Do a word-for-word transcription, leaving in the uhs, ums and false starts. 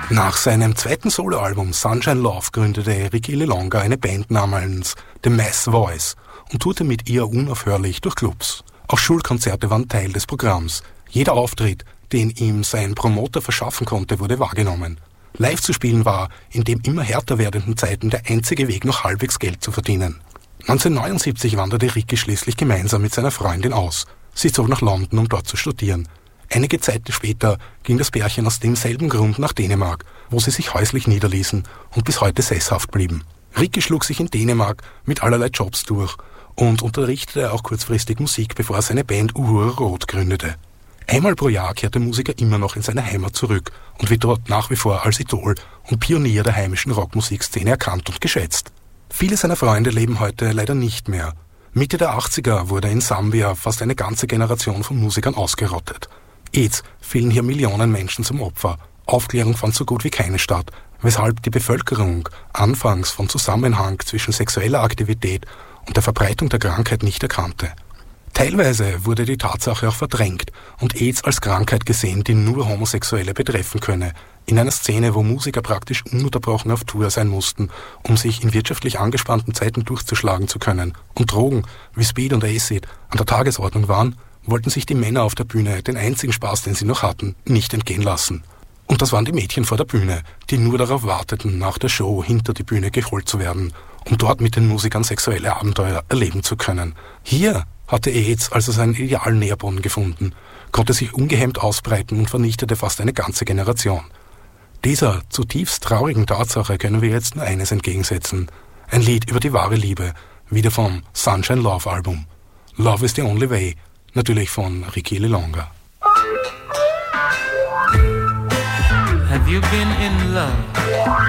Nach seinem zweiten Soloalbum Sunshine Love gründete Ricky Lilonga eine Band namens The Mass Voice und tourte mit ihr unaufhörlich durch Clubs. Auch Schulkonzerte waren Teil des Programms. Jeder Auftritt, den ihm sein Promoter verschaffen konnte, wurde wahrgenommen. Live zu spielen war in den immer härter werdenden Zeiten der einzige Weg, noch halbwegs Geld zu verdienen. neunzehnhundertneunundsiebzig wanderte Ricky schließlich gemeinsam mit seiner Freundin aus. Sie zog nach London, um dort zu studieren. Einige Zeit später ging das Pärchen aus demselben Grund nach Dänemark, wo sie sich häuslich niederließen und bis heute sesshaft blieben. Ricky schlug sich in Dänemark mit allerlei Jobs durch und unterrichtete auch kurzfristig Musik, bevor er seine Band Uhura Rot gründete. Einmal pro Jahr kehrt der Musiker immer noch in seine Heimat zurück und wird dort nach wie vor als Idol und Pionier der heimischen Rockmusikszene erkannt und geschätzt. Viele seiner Freunde leben heute leider nicht mehr. Mitte der achtziger wurde in Sambia fast eine ganze Generation von Musikern ausgerottet. AIDS fielen hier Millionen Menschen zum Opfer. Aufklärung fand so gut wie keine statt, weshalb die Bevölkerung anfangs von Zusammenhang zwischen sexueller Aktivität und der Verbreitung der Krankheit nicht erkannte. Teilweise wurde die Tatsache auch verdrängt und AIDS als Krankheit gesehen, die nur Homosexuelle betreffen könne, in einer Szene, wo Musiker praktisch ununterbrochen auf Tour sein mussten, um sich in wirtschaftlich angespannten Zeiten durchzuschlagen zu können, und Drogen wie Speed und Acid an der Tagesordnung waren, wollten sich die Männer auf der Bühne den einzigen Spaß, den sie noch hatten, nicht entgehen lassen. Und das waren die Mädchen vor der Bühne, die nur darauf warteten, nach der Show hinter die Bühne geholt zu werden, um dort mit den Musikern sexuelle Abenteuer erleben zu können. Hier hatte AIDS also seinen idealen Nährboden gefunden, konnte sich ungehemmt ausbreiten und vernichtete fast eine ganze Generation. Dieser zutiefst traurigen Tatsache können wir jetzt nur eines entgegensetzen: ein Lied über die wahre Liebe, wieder vom Sunshine Love Album. Love is the Only Way, natürlich von Ricky Lilonga. Have you been in love?